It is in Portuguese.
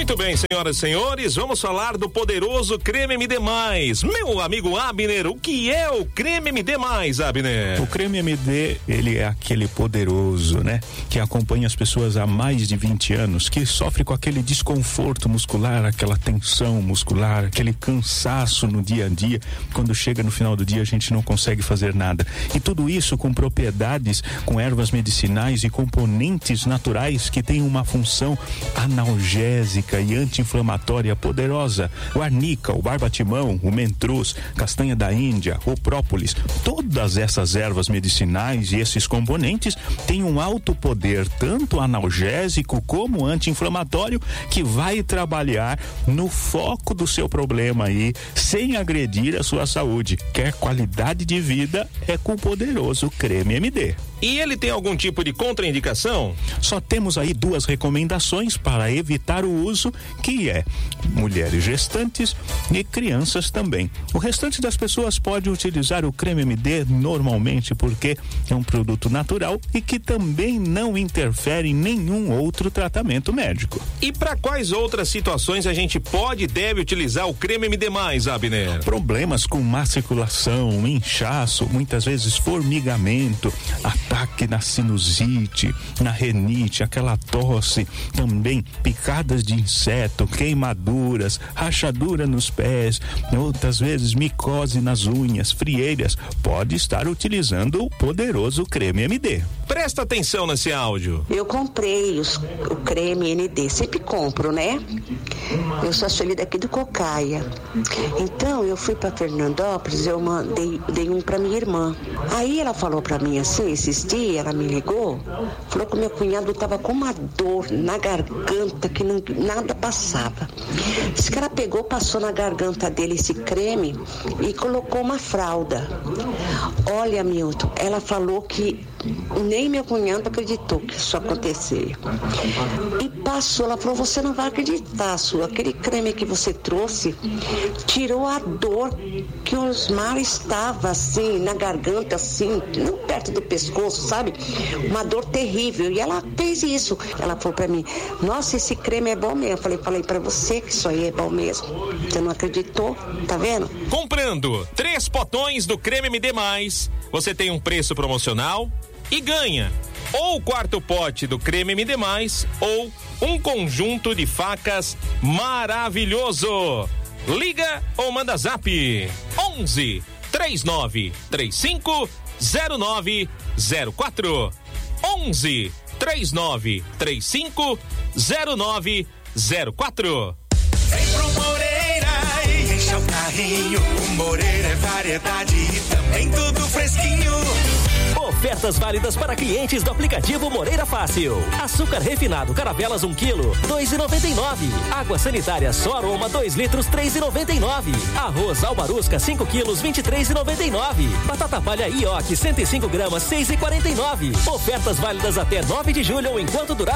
Muito bem, senhoras e senhores, vamos falar do poderoso Creme MD+. Meu amigo Abner, o que é o Creme MD+, Abner? O Creme MD, ele é aquele poderoso, né? Que acompanha as pessoas há mais de 20 anos, que sofre com aquele desconforto muscular, aquela tensão muscular, aquele cansaço no dia a dia. Quando chega no final do dia, a gente não consegue fazer nada. E tudo isso com propriedades, com ervas medicinais e componentes naturais que têm uma função analgésica e anti-inflamatória poderosa. O arnica, o barbatimão, o mentruz, castanha da Índia, o própolis, todas essas ervas medicinais e esses componentes têm um alto poder, tanto analgésico como anti-inflamatório, que vai trabalhar no foco do seu problema aí, sem agredir a sua saúde. Quer qualidade de vida, é com o poderoso Creme MD. E ele tem algum tipo de contraindicação? Só temos aí 2 recomendações para evitar o uso, que é mulheres gestantes e crianças também. O restante das pessoas pode utilizar o Creme MD normalmente, porque é um produto natural e que também não interfere em nenhum outro tratamento médico. E para quais outras situações a gente pode e deve utilizar o Creme MD+, Abner? Problemas com má circulação, inchaço, muitas vezes formigamento, ataque na sinusite, na renite, aquela tosse, também picadas de inseto, queimaduras, rachadura nos pés, outras vezes micose nas unhas, frieiras, pode estar utilizando o poderoso Creme MD. Presta atenção nesse áudio. Eu comprei o Creme MD, sempre compro, né? Eu sou a Sueli daqui do Cocaia. Então eu fui para Fernandópolis, eu dei um para minha irmã. Aí ela falou para mim assim, esses dias, ela me ligou, falou que meu cunhado tava com uma dor na garganta que nada passava. Diz que ela pegou, passou na garganta dele esse creme e colocou uma fralda. Olha, Milton, ela falou que nem meu cunhado acreditou que isso acontecia. E passou, ela falou, você não vai acreditar, Su, aquele creme que você trouxe tirou a dor que o Osmar estava assim, na garganta, assim, não perto do pescoço, sabe? Uma dor terrível. E ela fez isso. Ela falou pra mim, nossa, esse creme é bom mesmo. Eu falei pra você que isso aí é bom mesmo. Você não acreditou, tá vendo? Comprando 3 potões do Creme MD+, você tem um preço promocional e ganha ou o 4º pote do Creme MD+, ou um conjunto de facas maravilhoso. Liga ou manda zap 11 39 35 0904 11 39 35 0904. Vem pro Moreira e enche o carrinho. O Moreira é variedade e também tudo fresquinho. Ofertas válidas para clientes do aplicativo Moreira Fácil. Açúcar refinado Caravelas 1 kg, 2,99. Água sanitária Só Aroma 2 litros, 3,99. Arroz Almarusca 5 quilos, 23,99. Batata palha Ioki 105 gramas, 6,49. Ofertas válidas até 9 de julho ou enquanto durar